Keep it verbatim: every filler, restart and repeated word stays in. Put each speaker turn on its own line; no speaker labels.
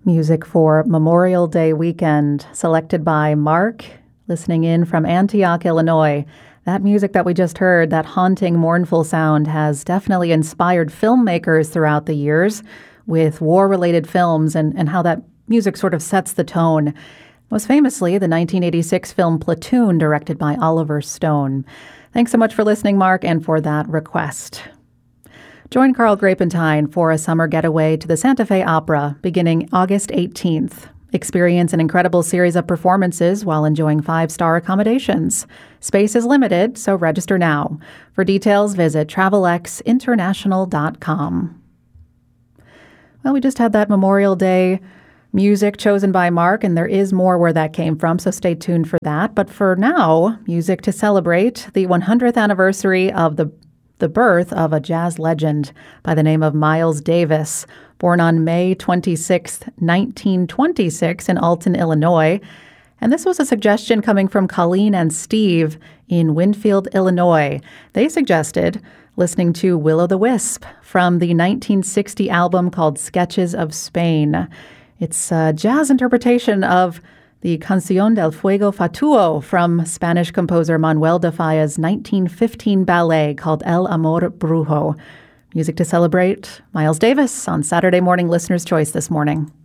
Music for Memorial Day weekend, selected by Mark, listening in from Antioch, Illinois. That music that we just heard, that haunting, mournful sound, has definitely inspired filmmakers throughout the years with war-related films and, and how that music sort of sets the tone. Most famously, the nineteen eighty-six film Platoon, directed by Oliver Stone. Thanks so much for listening, Mark, and for that request. Join Carl Grapentine for a summer getaway to the Santa Fe Opera beginning August eighteenth. Experience an incredible series of performances while enjoying five-star accommodations. Space is limited, so register now. For details, visit travel x international dot com. Well, we just had that Memorial Day music chosen by Mark, and there is more where that came from, so stay tuned for that. But for now, music to celebrate the one hundredth anniversary of the the birth of a jazz legend by the name of Miles Davis, born on May twenty-sixth, nineteen twenty-six in Alton, Illinois. And this was a suggestion coming from Colleen and Steve in Winfield, Illinois. They suggested listening to Will-O-the-Wisp from the nineteen sixty album called Sketches of Spain. It's a jazz interpretation of the Canción del Fuego Fatuo from Spanish composer Manuel de Falla's nineteen fifteen ballet called El Amor Brujo. Music to celebrate Miles Davis on Saturday Morning Listener's Choice this morning.